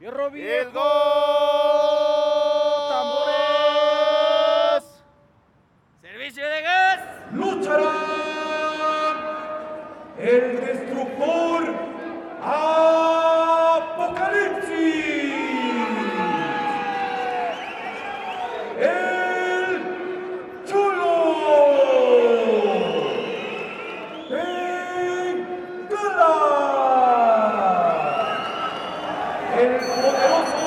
Hierro ¡El viejo. gol! Tambores. Servicio de gas. Lucharán el destructor Apocalipsis, el chulo Bengala, el poderoso